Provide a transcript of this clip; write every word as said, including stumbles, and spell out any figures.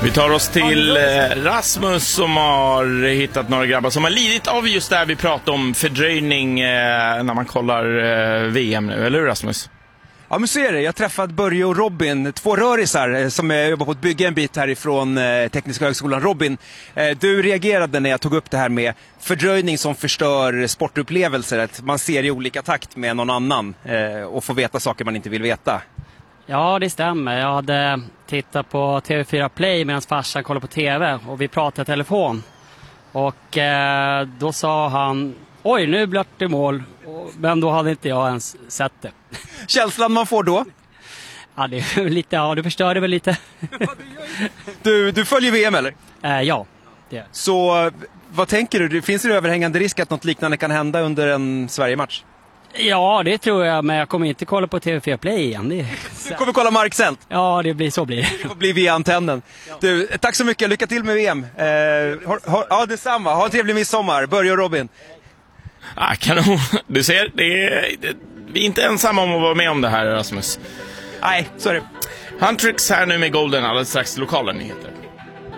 Vi tar oss till Rasmus som har hittat några grabbar som har lidit av just det här vi pratar om, fördröjning när man kollar V M nu, eller hur Rasmus? Ja, men så är det. Jag träffade Börje och Robin, två rörisar som jobbar på att bygga en bit härifrån Tekniska högskolan. Robin, du reagerade när jag tog upp det här med fördröjning som förstör sportupplevelser, att man ser i olika takt med någon annan och får veta saker man inte vill veta. Ja, det stämmer. Jag hade tittat på T V fyra Play medan farsan kollade på T V och vi pratade i telefon. Och eh, då sa han, oj nu blev det mål, men då hade inte jag ens sett det. Känslan man får då? Ja, det är lite, ja, du förstörde väl lite. du, du följer V M eller? Eh, ja, det är. Så vad tänker du? Finns det överhängande risk att något liknande kan hända under en Sverige-match? Ja, det tror jag, men jag kommer inte kolla på T V fyra Play igen. Det är... Du kommer kolla marksänt? Ja, det blir så blir det. Det får bli via antennen. Ja. Du, tack så mycket, lycka till med V M. Eh, har, har, ja, detsamma. Ha en trevlig midsommar. Börje och Robin. Ah, kanon. Du ser, det är, det, vi är inte ensamma om att vara med om det här, Rasmus. Nej, så är det. Huntrix här nu med Golden, alldeles strax lokala nyheter.